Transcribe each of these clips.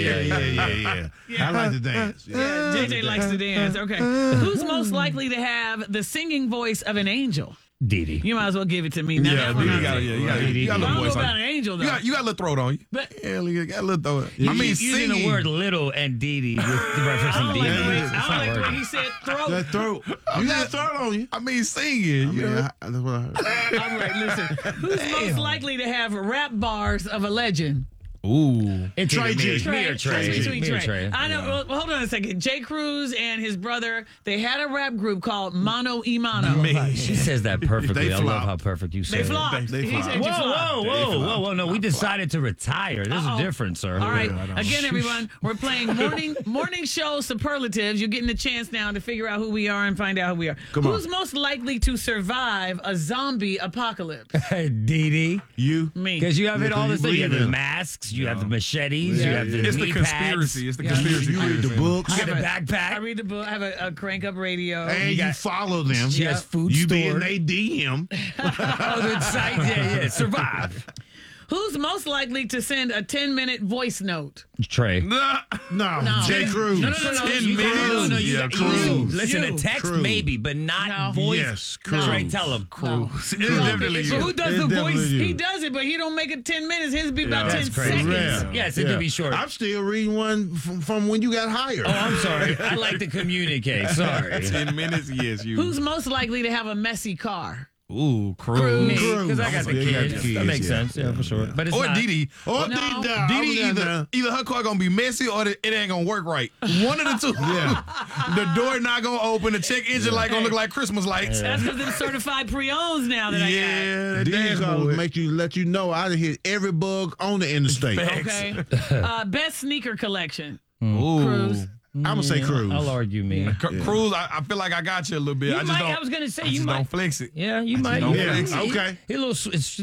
I like to dance. Yeah, JJ likes to dance. Okay. Who's most likely to have the singing voice of an angel? Dee Dee. You might as well give it to me now. Yeah, you got a little voice about on an you. angel, though. You got a little throat on you. But You got a little throat. I mean, singing. using the word little and Dee Dee with referencing Dee Dee. I don't like the way he said throat. That throat. You got a throat on you. I mean, singing. That's what I heard. All right, listen. Who's most likely to have rap bars of a legend? Ooh. It's Trey G. Me or Trey. Between Me or Trey. Trey. I know. Well, hold on a second. Jay Cruz and his brother, they had a rap group called Mono y Mano. She says that perfectly. They I love flop. how perfect you say They it. flopped. They He flopped. said you flopped. Whoa. No, we decided to retire. There's a difference, sir. All right. Again, everyone, we're playing morning show superlatives. You're getting a chance now to figure out who we are and find out who we are. Who's most likely to survive a zombie apocalypse? Dee Dee. You? Me. Because you have it Yeah, all you this thing. You have believe the in it. masks, you have the machetes, you have the It's the knee conspiracy. pads. It's the conspiracy. You read the books. You got a I backpack. read the book. I have a crank up radio. And you follow them. She has food You be in stored. they DM. Oh, the site. Yeah. Survive. Who's most likely to send a 10-minute voice note? Trey. No. Jay Cruz. No. 10 You- minutes. No, Yeah, you Cruz. listen, a text Cruz. maybe, but not No. voice. Yes, Cruz. Trey, tell him. No. It's definitely So you. who does It's the definitely voice? you. He does it, but he don't make it 10 minutes. His be about 10 That's crazy. seconds. Yeah. Yes, it could be short. I'm still reading one from when you got hired. Oh, I'm sorry. I like to communicate. Sorry. 10 minutes, yes, you. Who's most likely to have a messy car? Ooh, Cruz. Me, Cruz. because I got the Yeah, you got kids. the That kids, makes yeah. sense. Yeah, for sure. But it's Or not. Dee Dee. Or No. Dee Dee, either her car gonna be messy or it ain't gonna work right. One of the two. Yeah. The door not gonna open. The check engine light gonna look like Christmas lights. That's because they're certified pre-owns now that Yeah, that These gonna dashboard. let you know I done hit every bug on the interstate. I got. Okay. Best sneaker collection. Ooh. Cruz. I'm gonna say Cruz. I'll argue me. Cruz, I feel like I got you a little bit. You I just might. don't. I was gonna say I you just might. don't flex it. Yeah, you might. don't Yeah, flex it. okay. He a little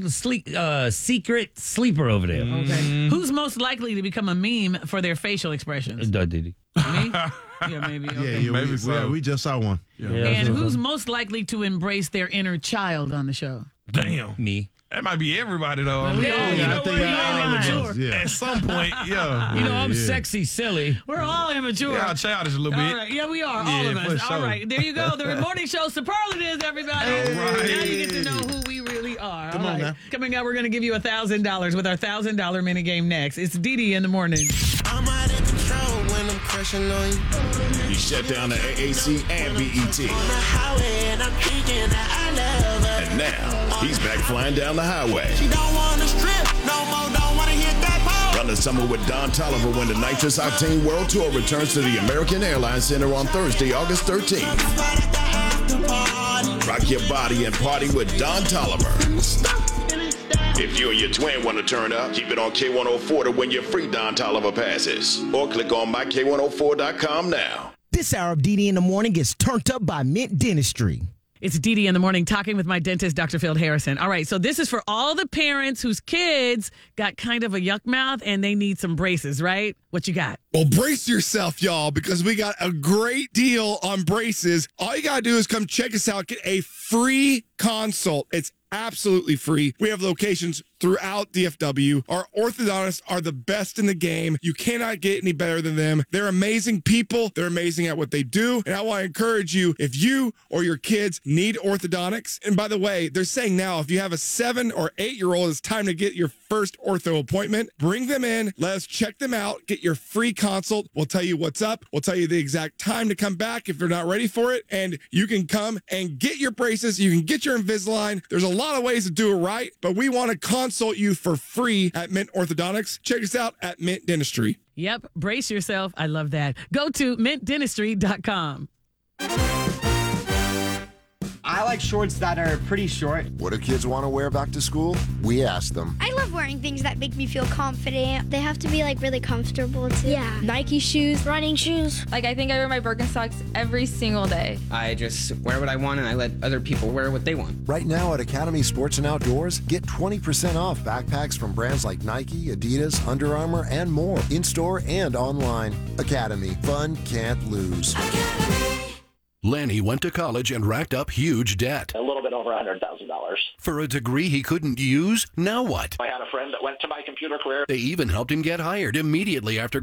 secret sleeper over there. Okay. Who's most likely to become a meme for their facial expressions? Did he? Me? Yeah, maybe. Okay. Yeah, Maybe so. we just saw one. And who's most likely to embrace their inner child on the show? Damn. Me. That might be everybody though. Yeah, you know I think what? You're all of immature. us. Yeah. At some point, yeah. You know, I'm yeah. sexy, silly. We're all immature. Yeah, childish a little bit. All right. Yeah, we are. All Yeah, of us. for All sure. right. There you go. The morning show superlatives, everybody. All right. Now you get to know who we really are. Come All on right. now. Coming up, we're going to give you $1,000 with our $1,000 mini game next. It's Dee Dee in the morning. I'm out of control when I'm crushing on you. He shut down the AAC and BET. On the highway and I'm thinking that I love her. And now, he's back flying down the highway. She don't wanna strip no more, don't wanna hit that pole. Run the summer with Don Tolliver when the Nitrous Octane World Tour returns to the American Airlines Center on Thursday, August 13th. Right at the after party. Rock your body and party with Don Tolliver. If you and your twin want to turn up, keep it on K104 to win your free Don Tolliver passes. Or click on myK104.com now. This hour of Dee Dee in the morning gets turned up by Mint Dentistry. It's Dee Dee in the morning talking with my dentist, Dr. Phil Harrison. All right, so this is for all the parents whose kids got kind of a yuck mouth and they need some braces, right? What you got? Well, brace yourself, y'all, because we got a great deal on braces. All you got to do is come check us out. Get a free consult. It's absolutely free. We have locations throughout DFW. Our orthodontists are the best in the game. You cannot get any better than them. They're amazing people. They're amazing at what they do. And I want to encourage you, if you or your kids need orthodontics, and by the way, they're saying now, if you have a 7 or 8-year-old, it's time to get your first ortho appointment. Bring them in. Let us check them out. Get your free consult. We'll tell you what's up. We'll tell you the exact time to come back if they're not ready for it. And you can come and get your braces. You can get your Invisalign. There's a lot of ways to do it right, but we want to consult you for free at Mint Orthodontics. Check us out at Mint Dentistry. Yep, brace yourself. I love that. Go to mintdentistry.com. I like shorts that are pretty short. What do kids want to wear back to school? We ask them. I love wearing things that make me feel confident. They have to be like really comfortable too. Yeah. Nike shoes, running shoes. Like I think I wear my Birkenstocks every single day. I just wear what I want and I let other people wear what they want. Right now at Academy Sports and Outdoors, get 20% off backpacks from brands like Nike, Adidas, Under Armour, and more. In-store and online. Academy. Fun can't lose. Lanny went to college and racked up huge debt. A little bit over $100,000. For a degree he couldn't use? Now what? I had a friend that went to my computer career. They even helped him get hired immediately after